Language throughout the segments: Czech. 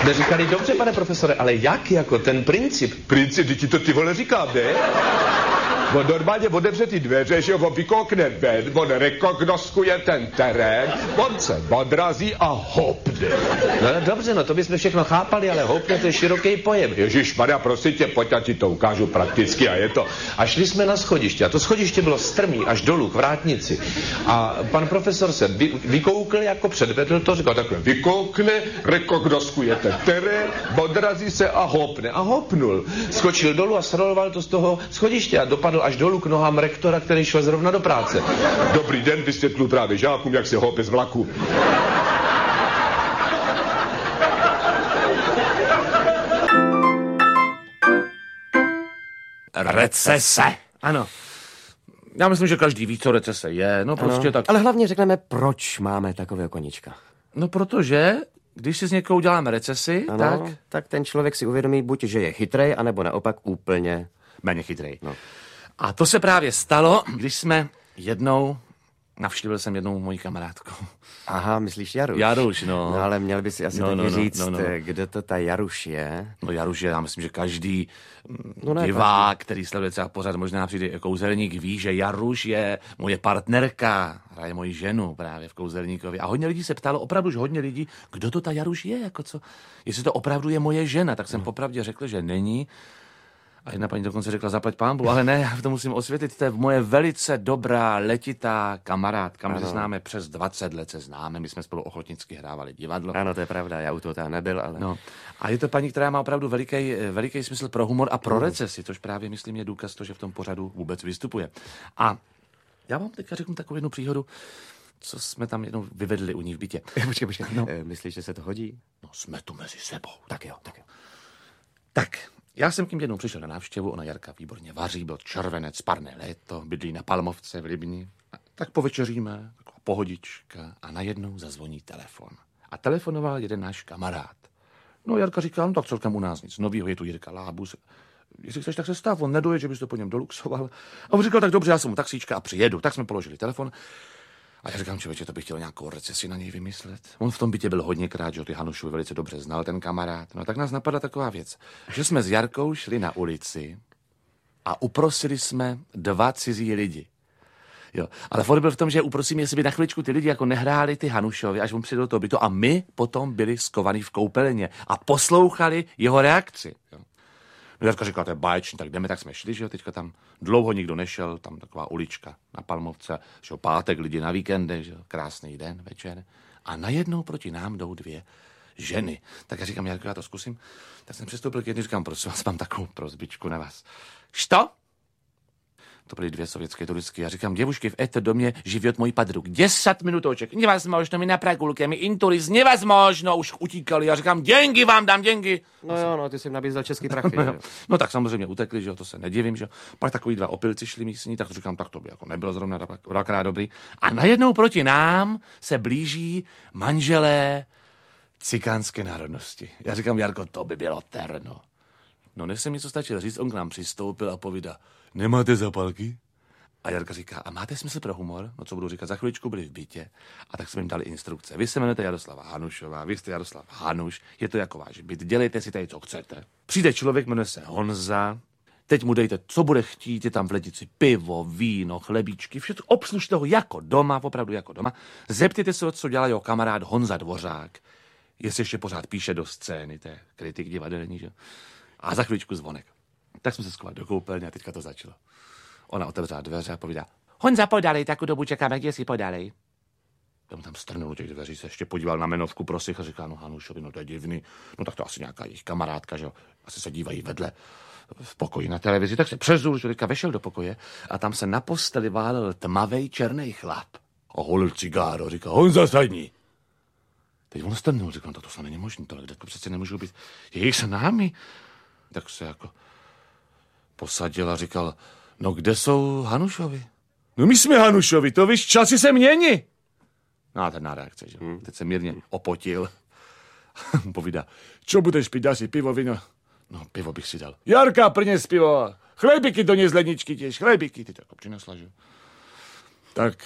Jsme říkali, dobře, pane profesore, ale jak jako ten princip? Princip, ti to ty vole říkám, ne? On normálně otevře ty dveře, že on vykoukne ven, on rekognoskuje ten terén, on se odrazí a hopne. No dobře, no to bychom všechno chápali, ale hopne to je široký pojem. Ježišmarja, prosím tě, pojď, já ti to ukážu prakticky a je to. A šli jsme na schodiště a to schodiště bylo strmý až dolů k vrátnici. A pan profesor se vykoukl, jako předvedl to, říkal takhle, vykoukne, rekognoskuje ten terén, odrazí se a hopne. A hopnul. Skočil dolů a sroloval to z toho schodiště a dopadl až dolů k nohám rektora, který šel zrovna do práce. Dobrý den, vysvětlu právě žákům, jak se hope z vlaku. Recese. Ano. Já myslím, že každý ví, co recese je. No prostě tak. Ale hlavně řekneme, proč máme takového koníčka. No protože, když si z někoho uděláme recesi, tak ten člověk si uvědomí buď, že je chytrej, anebo naopak úplně méně chytrej. No. A to se právě stalo, když jsme navštívil jsem jednou moji kamarádku. Aha, myslíš Jaruš? Jaruš, no. No ale měl by si asi taky říct, kdo to ta Jaruš je. No Jaruš je, já myslím, že každý divák, který sleduje třeba pořád, možná přijde kouzelník, ví, že Jaruš je moje partnerka, hraje moji ženu právě v Kouzelníkovi. A hodně lidí se ptalo, opravdu, že hodně lidí, kdo to ta Jaruš je, jako co? Jestli to opravdu je moje žena, tak jsem popravdě řekl, že není. A jedna paní dokonce řekla, zaplať pánbu, ale ne, já to musím osvětlit, to je moje velice dobrá, letitá kamarádka. My se známe přes 20 let, my jsme spolu ochotnicky hrávali divadlo. Ano, to je pravda, já u toho tam nebyl, ale... No. A je to paní, která má opravdu veliký smysl pro humor a pro recesi, což právě, myslím, je důkaz toho, že v tom pořadu vůbec vystupuje. A já vám teďka řeknu takovou jednu příhodu, co jsme tam jednou vyvedli u ní v bytě. Počkej. No. Myslíš, že se to hodí? No, jsme tu mezi sebou. Tak jo. Tak, já jsem k ním jednou přišel na návštěvu, ona Jarka výborně vaří, byl červenec, parné léto, bydlí na Palmovce v Libni. Tak povečeříme, taková pohodička a najednou zazvoní telefon. A telefonoval jeden náš kamarád. No Jarka říkal, no tak celkem u nás nic novýho, je tu Jirka Lábus. Jestli chceš, tak se stav, on nedojde, že bys to po něm doluxoval. A on říkal, tak dobře, já jsem mu taxíčka a přijedu. Tak jsme položili telefon. A já říkám, člověče, to bych chtěl nějakou recesi na něj vymyslet. On v tom bytě byl hodněkrát, že ty Hanušovi velice dobře znal, ten kamarád. No tak nás napadla taková věc, že jsme s Jarkou šli na ulici a uprosili jsme 2 cizí lidi. Jo, ale fakt byl v tom, že uprosím, jestli by na chviličku ty lidi jako nehráli ty Hanušovi, až on přijde do toho bytu a my potom byli skovaní v koupelně a poslouchali jeho reakci. Jo. No Jarka říkala, to je báječný, tak jdeme, tak jsme šli, že jo, teďka tam dlouho nikdo nešel, tam taková ulička na Palmovce, že jo, pátek, lidi na víkendech, že jo, krásný den, večer. A najednou proti nám jdou 2 ženy. Tak já říkám, Jarko, já to zkusím. Tak jsem přistoupil k jedné, říkám, prosím vás, mám takovou prosbičku na vás. Što? To byly 2 sovětské turistky. Já říkám, děvušky, v éto domě život můj padruk. 10 minutочек. Nevazmožno mi na pragulke, mi inturis, nevazmožno. Už utíkali. Já říkám, děnky vám dám, děnky. No, ty jsi jim nabízel český prachy. No tak samozřejmě utekli, že jo, to se nedivím, že jo. Pak takový 2 opilci šli místní, tak to říkám, tak to by jako nebylo zrovna dvakrát dobrý. A najednou proti nám se blíží manželé cikánské národnosti. Já říkám, Jarko, to by bylo terno. No než jsem něco stačil říct, on k nám přistoupil a povídá, nemáte zapalky? A Jarka říká, a máte smysl pro humor? No co budu říkat, za chviličku byli v bytě a tak jsme jim dali instrukce. Vy se jmenujete Jaroslava Hanušová, vy jste Jaroslav Hanuš, je to jako váš byt, dělejte si tady, co chcete. Přijde člověk, jmenuje se Honza, teď mu dejte, co bude chtít, je tam v lednici pivo, víno, chlebíčky, všechno obslužte ho jako doma, opravdu jako doma. Zeptejte se, co dělá jeho kamarád Honza Dvořák, jestli ještě pořád píše do scény, to je kritik divadelní, že? A za chvíličku zvonek. Tak jsme se schovali do koupelny a teďka to začalo. Ona otevřela dveře a povídá, Honza, podalej, takovou dobu čekáme, kde si podalej. Já mu tam strnul těch dveří, se ještě podíval na jmenovku prosich a říká, no Hanušovi, no to je divný, no tak to asi nějaká jejich kamarádka, že jo, asi se dívají vedle v pokoji na televizi, tak se přezul, že teďka vešel do pokoje a tam se na posteli válel tmavej černý chlap. A holil cigáro, říká, Honza, sadni. Teď on strnul, říkal, no to snad není možné, tohle to přece nemůžou být jejich s námi. Tak se jako posadil a říkal, no kde jsou Hanušovi? No my jsme Hanušovi, to víš, časy se mění. No a ten reakce, že? Teď se mírně opotil. Povídá, čo budeš pít, dáš si pivo, víno? No pivo bych si dal. Jarka, prines pivo. Chlebíky do něj z ledničky těž, chlebíky. Ty tak přinesla, že? Tak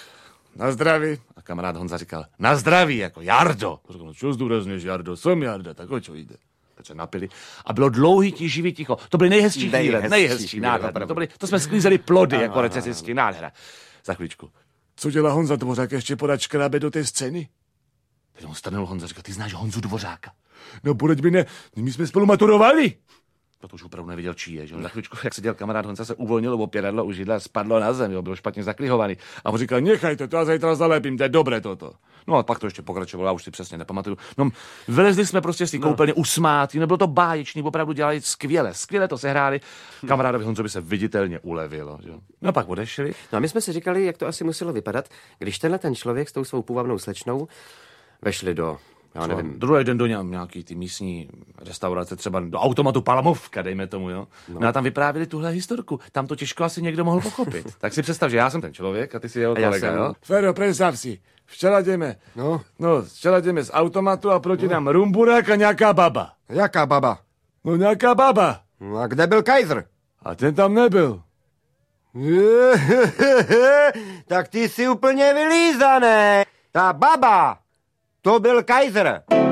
Na zdraví. A kamarád Honza říkal, na zdraví, jako Jardo. A říkal, čo zdůrazněš, Jardo, jsem Jarda, tak o čo jde? Tak se napili. A bylo dlouhý tíživý ticho. To byly nejhezčí chvíle, nejhezčí, nádherné. To jsme sklízeli plody, jako recesistický, nádhera. Za chvíličku. Co dělá Honza Dvořák, ještě podat škrábe do té scény? Teď on strnul Honza, říká, ty znáš Honzu Dvořáka? No podeď mi ne, my jsme spolu maturovali. To už opravdu nevěděl, čí je. Že? Za chvíličku, jak seděl kamarád Honza, se uvolnilo opěradlo u židla, spadlo na zem, jo, bylo špatně zaklihovaný. A on říkal, nechajte to, já zítra zalepím, to je dobré toto. No a pak to ještě pokračovalo, já už si přesně nepamatuju. No, vylezli jsme prostě z té koupelny usmátí, no bylo to báječný, opravdu dělali skvěle to sehráli. Kamarádovi Honzovi se viditelně ulevilo. Že? No a pak odešli. No a my jsme si říkali, jak to asi muselo vypadat, když ten člověk s tou svou půvabnou slečnou vešli do, já nevím. Druhý den do nějaký ty místní restaurace, třeba do automatu Palamovka, dejme tomu, jo. No a tam vyprávěli tuhle historku. Tam to těžko asi někdo mohl pochopit. Tak si představ, že já jsem ten člověk a ty si jeho kolega, jo. Fero, představ si, včera jdeme. Včera jdeme z automatu a proti nám rumburák a nějaká baba. Jaká baba? No nějaká baba. No a kde byl Kaiser? A ten tam nebyl. Tak ty jsi úplně vylízaný. Ta baba, to byl Kaiser.